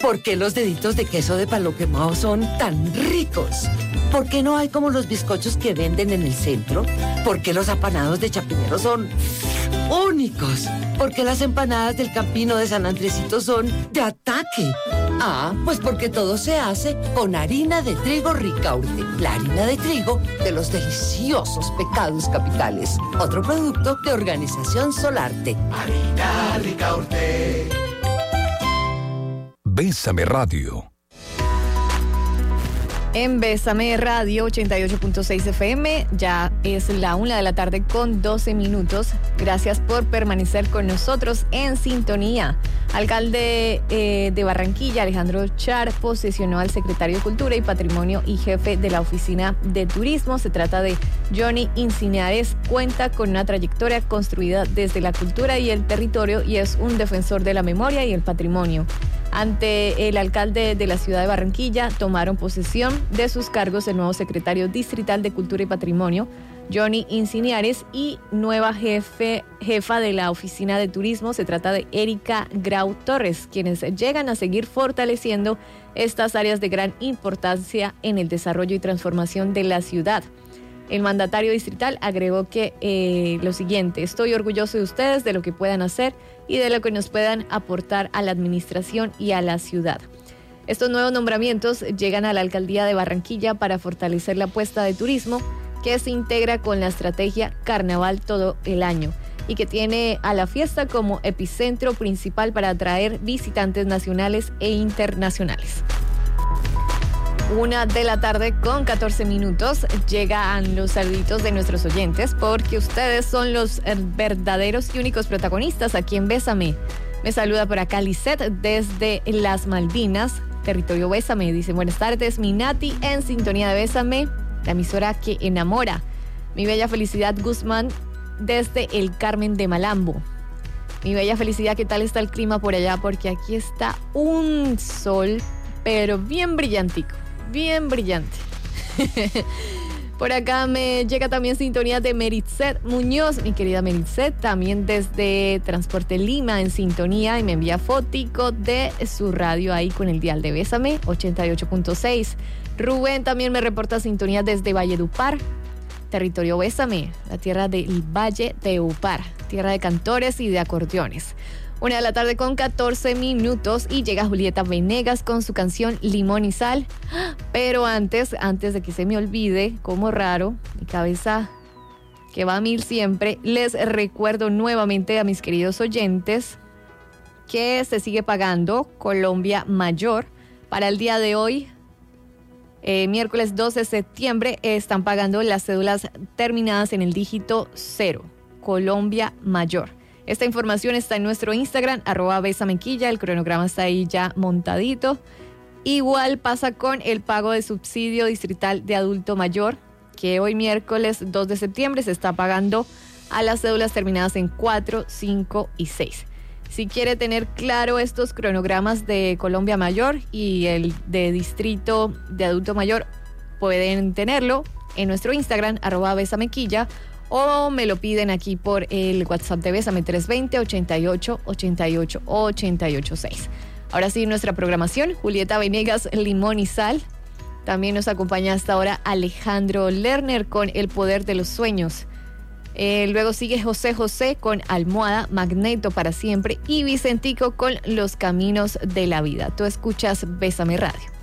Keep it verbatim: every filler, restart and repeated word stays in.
¿Por qué los deditos de queso de palo quemado son tan ricos? ¿Por qué no hay como los bizcochos que venden en el centro? ¿Por qué los apanados de Chapinero son únicos? ¿Por qué las empanadas del Campino de San Andresito son de ataque? Ah, pues porque todo se hace con harina de trigo Ricaurte, la harina de trigo de los deliciosos Pecados Capitales. Otro producto de Organización Solarte. Harina Ricaurte. Bésame Radio. En Bésame Radio ochenta y ocho punto seis F M, ya es la una de la tarde con doce minutos. Gracias por permanecer con nosotros en sintonía. Alcalde eh, de Barranquilla, Alejandro Char, posesionó al secretario de Cultura y Patrimonio y jefe de la Oficina de Turismo. Se trata de Johnny Insinares. Cuenta con una trayectoria construida desde la cultura y el territorio y es un defensor de la memoria y el patrimonio. Ante el alcalde de la ciudad de Barranquilla, tomaron posesión de sus cargos el nuevo secretario distrital de Cultura y Patrimonio, Johnny Insinares, y nueva jefe, jefa de la Oficina de Turismo. Se trata de Erika Grau Torres, quienes llegan a seguir fortaleciendo estas áreas de gran importancia en el desarrollo y transformación de la ciudad. El mandatario distrital agregó que eh, lo siguiente: estoy orgulloso de ustedes, de lo que puedan hacer y de lo que nos puedan aportar a la administración y a la ciudad. Estos nuevos nombramientos llegan a la alcaldía de Barranquilla para fortalecer la apuesta de turismo que se integra con la estrategia Carnaval todo el año y que tiene a la fiesta como epicentro principal para atraer visitantes nacionales e internacionales. Una de la tarde con catorce minutos, llegan los saluditos de nuestros oyentes porque ustedes son los verdaderos y únicos protagonistas aquí en Bésame. Me saluda por acá Lisette desde las Malvinas, territorio Bésame. Dice: buenas tardes, mi Nati en sintonía de Bésame, la emisora que enamora. Mi bella Felicidad Guzmán desde el Carmen de Malambo. Mi bella Felicidad, ¿qué tal está el clima por allá? Porque aquí está un sol, pero bien brillantico. Bien brillante. Por acá me llega también sintonía de Meritzet Muñoz, mi querida Meritzet, también desde Transporte Lima en sintonía, y me envía fotico de su radio ahí con el dial de Bésame ochenta y ocho punto seis. Rubén también me reporta sintonía desde Valledupar, territorio Bésame, la tierra del Valle de Upar, tierra de cantores y de acordeones. Una de la tarde con catorce minutos y llega Julieta Venegas con su canción Limón y Sal. Pero antes, antes de que se me olvide, como raro, mi cabeza que va a mil siempre, les recuerdo nuevamente a mis queridos oyentes que se sigue pagando Colombia Mayor. Para el día de hoy, eh, miércoles doce de septiembre, están pagando las cédulas terminadas en el dígito cero, Colombia Mayor. Esta información está en nuestro Instagram, arroba besamequilla, el cronograma está ahí ya montadito. Igual pasa con el pago de subsidio distrital de adulto mayor, que hoy miércoles dos de septiembre se está pagando a las cédulas terminadas en cuatro, cinco y seis. Si quiere tener claro estos cronogramas de Colombia Mayor y el de distrito de adulto mayor, pueden tenerlo en nuestro Instagram, arroba besamequilla, o me lo piden aquí por el WhatsApp de Bésame tres dos cero, ochenta y ocho, ochenta y ocho, ochenta y ocho seis. Ahora sí, nuestra programación, Julieta Venegas, Limón y Sal. También nos acompaña hasta ahora Alejandro Lerner con El Poder de los Sueños. Eh, luego sigue José José con Almohada, Magneto para Siempre, y Vicentico con Los Caminos de la Vida. Tú escuchas Bésame Radio.